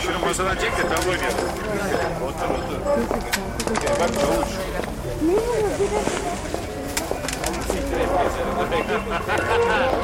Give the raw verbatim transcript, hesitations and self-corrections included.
şunu masadan çek de tam oynayalım. Otur otur. Gel bak çavuş. Ne